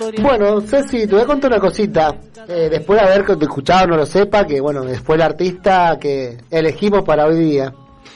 historia. Bueno, Ceci, te voy a contar una cosita. Después de haber escuchado, no lo sepa, que bueno, fue el artista que elegimos para hoy día.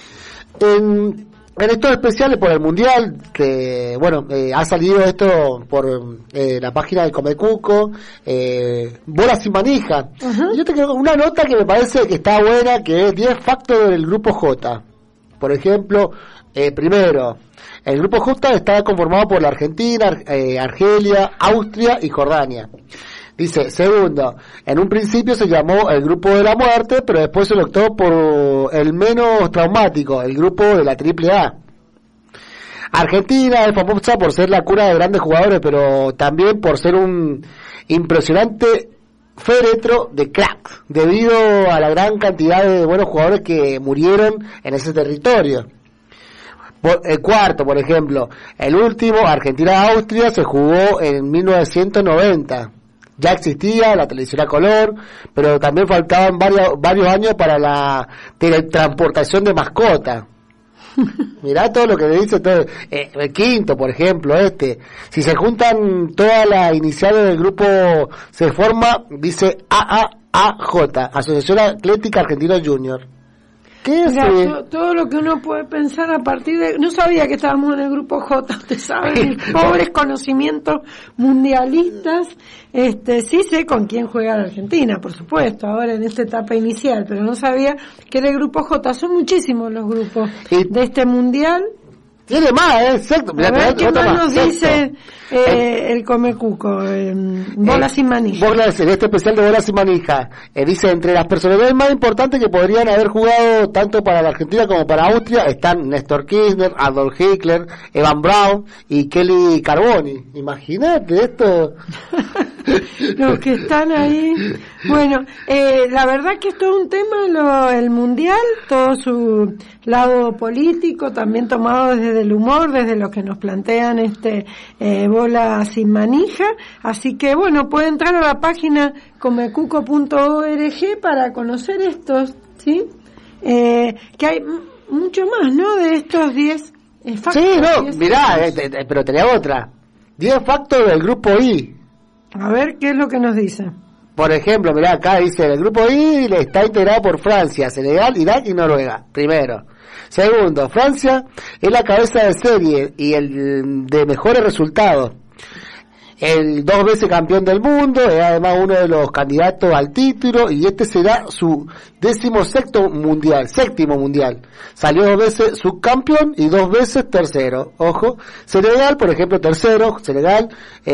En estos especiales por el Mundial, que bueno, ha salido esto por la página de Comecuco, Bola sin manija. Uh-huh. Yo tengo una nota que me parece que está buena, que es 10 factos del grupo J. Por ejemplo, primero, el grupo J está conformado por la Argentina, Argelia, Austria y Jordania. Dice, segundo, en un principio se llamó el grupo de la muerte, pero después se optó por el menos traumático, el grupo de la AAA. Argentina es famosa por ser la cuna de grandes jugadores, pero también por ser un impresionante féretro de cracks, debido a la gran cantidad de buenos jugadores que murieron en ese territorio. El cuarto, por ejemplo, el último, Argentina-Austria, se jugó en 1990. Ya existía la televisión a color, pero también faltaban varios años para la teletransportación de mascota. Mirá todo lo que le dice todo. El quinto, por ejemplo, si se juntan todas las iniciales del grupo, se forma, dice AAAJ, Asociación Atlética Argentina Junior. ¿Qué es? Todo lo que uno puede pensar a partir de... No sabía que estábamos en el grupo J, usted sabe, mis pobres conocimientos mundialistas. Sí sé con quién juega la Argentina, por supuesto, ahora en esta etapa inicial, pero no sabía que era el grupo J. Son muchísimos los grupos de este mundial. Tiene más, exacto. A ver, ¿qué más nos dice el Comecuco? Bola sin manija. En este especial de Bola sin manija, dice, entre las personalidades más importantes que podrían haber jugado tanto para la Argentina como para Austria están Néstor Kirchner, Adolf Hitler, Evan Braun y Kelly Carboni. Imagínate esto. Los que están ahí. Bueno, la verdad que esto es un tema, el mundial, todo su lado político, también tomado desde el humor, desde lo que nos plantean Bola sin manija. Así que bueno, puede entrar a la página comecuco.org para conocer estos, ¿sí? Que hay mucho más, ¿no? De estos 10 factos. Sí, no, mirá, pero tenía otra. 10 factos del grupo I. A ver, ¿qué es lo que nos dice? Por ejemplo, mirá, acá dice, el grupo I está integrado por Francia, Senegal, Irak y Noruega, primero. Segundo, Francia es la cabeza de serie y el de mejores resultados. El 2 veces campeón del mundo, es además uno de los candidatos al título y será su 16º mundial, 7º mundial. Salió 2 veces subcampeón y 2 veces tercero. Ojo, Senegal, por ejemplo, tercero, Senegal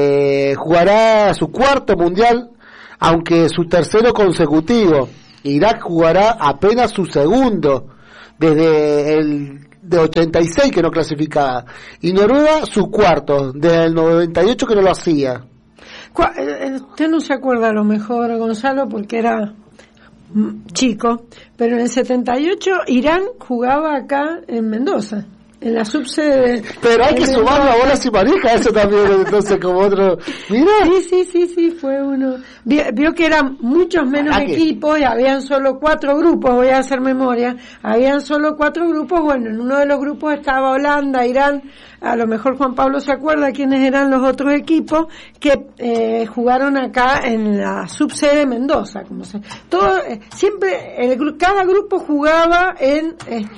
jugará su 4º mundial, aunque su tercero consecutivo. Irak jugará apenas su segundo, desde el de 86 que no clasificaba, y Noruega su 4º, desde el 98 que no lo hacía. Usted no se acuerda a lo mejor, Gonzalo, porque era chico, pero en el 78 Irán jugaba acá en Mendoza, en la subsede. Pero hay que sumar la Bola sin manija, eso también, entonces, como otro. Mira. Sí, fue uno. Vio que eran muchos menos equipos y habían solo 4 grupos, voy a hacer memoria. Habían solo 4 grupos, bueno, en uno de los grupos estaba Holanda, Irán, a lo mejor Juan Pablo se acuerda quiénes eran los otros equipos que jugaron acá en la subsede de Mendoza, siempre cada grupo jugaba en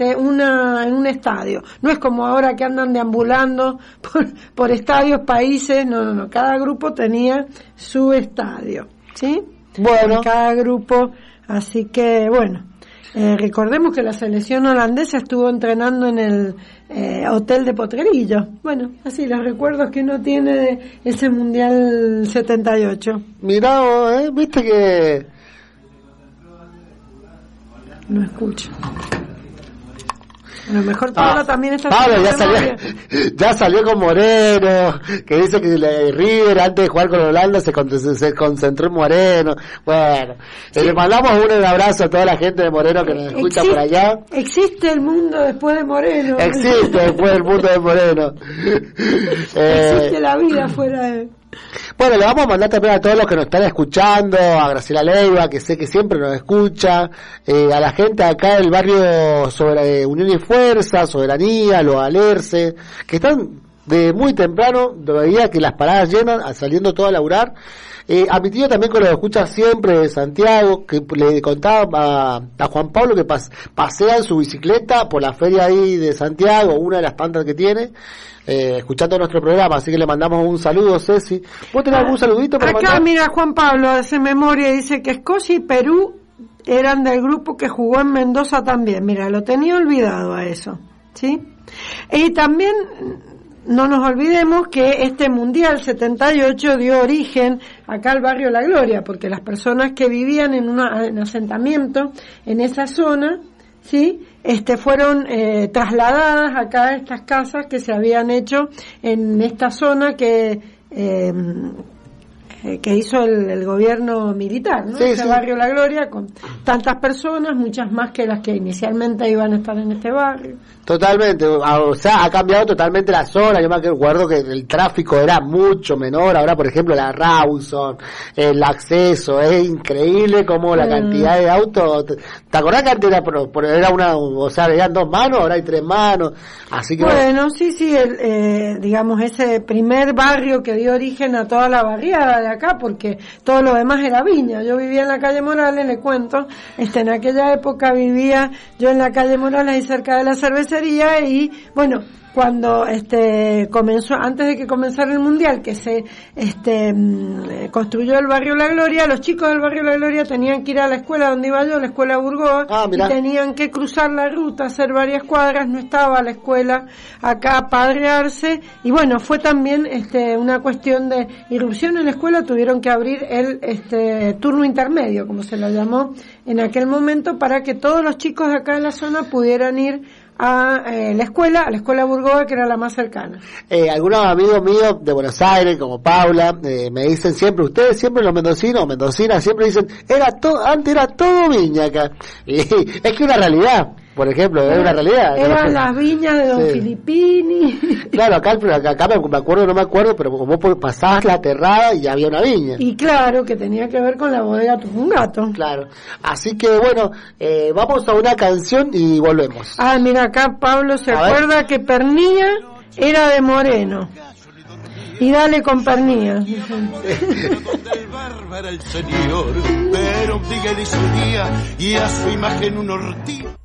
un estadio. No es como ahora que andan deambulando por estadios, países, no, cada grupo tenía su estadio, ¿sí? Bueno. Cada grupo, así que bueno, recordemos que la selección holandesa estuvo entrenando en el hotel de Potrerillo. Bueno, así los recuerdos que uno tiene de ese Mundial 78. Mirá, viste que... No escucho. A lo mejor Pablo también está... Pablo ya salió con Moreno, que dice que River antes de jugar con Holanda se concentró en Moreno. Bueno, sí. Le mandamos un abrazo a toda la gente de Moreno que nos escucha por allá. Existe el mundo después de Moreno. Existe después del mundo de Moreno. Existe la vida fuera de... Bueno, le vamos a mandar también a todos los que nos están escuchando, a Graciela Leiva, que sé que siempre nos escucha, a la gente acá del barrio Unión y Fuerza, Soberanía, Los Alerce, que están de muy temprano, veía que las paradas llenas, saliendo todo a laburar. A mi tío también, que lo escucha siempre de Santiago, que le contaba a Juan Pablo que pasea en su bicicleta por la feria ahí de Santiago, una de las tantas que tiene, escuchando nuestro programa, así que le mandamos un saludo, Ceci. ¿Vos tenés algún saludito para mandar? Acá, mira, Juan Pablo hace memoria y dice que Escocia y Perú eran del grupo que jugó en Mendoza también. Mira, lo tenía olvidado a eso, ¿sí? Y también no nos olvidemos que este Mundial 78 dio origen acá al barrio La Gloria, porque las personas que vivían en asentamiento en esa zona, ¿sí? Fueron trasladadas acá a estas casas que se habían hecho en esta zona que hizo el gobierno militar, ¿no? Ese barrio La Gloria, con tantas personas, muchas más que las que inicialmente iban a estar en este barrio. Totalmente, o sea, ha cambiado totalmente la zona. Yo me acuerdo que el tráfico era mucho menor. Ahora, por ejemplo, la Rawson, el acceso, es increíble como la cantidad de autos. ¿Te acordás que antes era o sea, eran 2 manos, ahora hay 3 manos? Así que bueno, sí, digamos, ese primer barrio que dio origen a toda la barriada de acá, porque todo lo demás era viña. Yo vivía en la calle Morales, le cuento, en aquella época vivía yo en la calle Morales y cerca de la cervecería, y bueno, cuando comenzó, antes de que comenzara el Mundial, que se construyó el barrio La Gloria, los chicos del barrio La Gloria tenían que ir a la escuela donde iba yo, la escuela Burgoa, y tenían que cruzar la ruta, hacer varias cuadras. No estaba la escuela acá a padrearse, y bueno, fue también una cuestión de irrupción en la escuela. Tuvieron que abrir el turno intermedio, como se lo llamó en aquel momento, para que todos los chicos de acá en la zona pudieran ir a la escuela Burgoa, que era la más cercana. Algunos amigos míos de Buenos Aires, como Paula, me dicen siempre, ustedes siempre los mendocinos, mendocinas, siempre dicen, antes era todo viña acá. Y es que una realidad. Por ejemplo, era una realidad. Eran las viñas de Don Filippini. Claro, acá me acuerdo, pero como vos pasabas la terrada y había una viña. Y claro, que tenía que ver con la bodega Tupungato. Claro. Así que bueno, vamos a una canción y volvemos. Mira, acá Pablo se acuerda que Pernilla era de Moreno. Y dale con Pernilla. Pero diga de su día y a su imagen un ortiz.